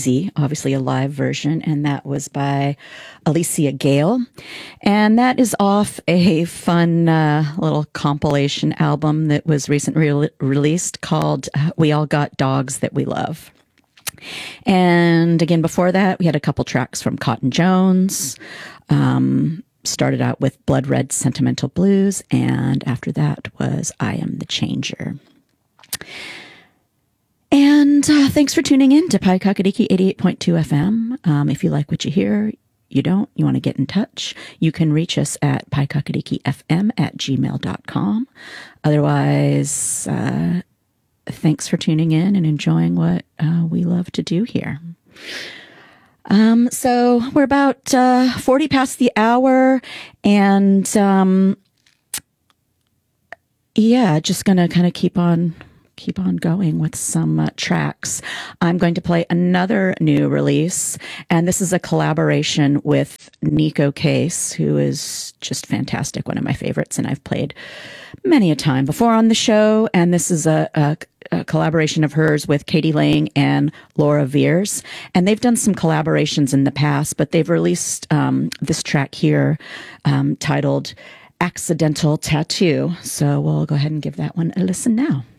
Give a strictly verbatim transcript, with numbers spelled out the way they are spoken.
Easy, obviously a live version, and that was by Alicia Gale. And that is off a fun uh, little compilation album that was recently re- released called We All Got Dogs That We Love. And again, before that, we had a couple tracks from Cotton Jones. Um, started out with Blood Red Sentimental Blues, and after that was I Am the Changer. And uh, thanks for tuning in to Pi Kakadiki eighty-eight point two F M. Um, if you like what you hear, you don't, you want to get in touch, you can reach us at pikakadikifm at gmail dot com. Otherwise, uh, thanks for tuning in and enjoying what uh, we love to do here. Um, so we're about uh, forty past the hour, and um, yeah, just going to kind of keep on keep on going with some uh, tracks. I'm going to play another new release, and this is a collaboration with Nico Case, who is just fantastic, one of my favorites, and I've played many a time before on the show. And this is a, a, a collaboration of hers with Katie Lang and Laura Veers, and they've done some collaborations in the past, but they've released um, this track here um, titled Accidental Tattoo. So we'll go ahead and give that one a listen now.